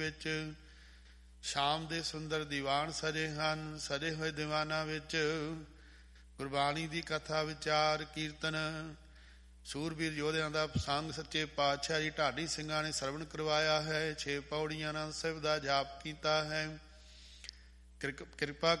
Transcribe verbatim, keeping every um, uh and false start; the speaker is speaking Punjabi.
ਵਿੱਚ। ਸ਼ਾਮ ਦੇ ਸੁੰਦਰ ਦੀਵਾਨ ਸਜੇ ਹਨ, ਸਜੇ ਹੋਏ ਦੀਵਾਨਾਂ ਵਿੱਚ ਗੁਰਬਾਣੀ ਦੀ ਕਥਾ ਵਿਚਾਰ ਕੀਰਤਨ। ਸੂਰਬੀਰ ਯੋਧਿਆਂ ਦਾ ਪ੍ਰਸੰਗ ਸੱਚੇ ਪਾਤਸ਼ਾਹ ਜੀ ਢਾਡੀ ਸਿੰਘਾਂ ਨੇ ਸਰਵਣ ਕਰਵਾਇਆ ਹੈ। ਛੇ ਪੌੜੀਆਂ ਆਨੰਦ ਸਾਹਿਬ ਦਾ ਜਾਪ ਕੀਤਾ ਹੈ। ਕਿਰਪਾ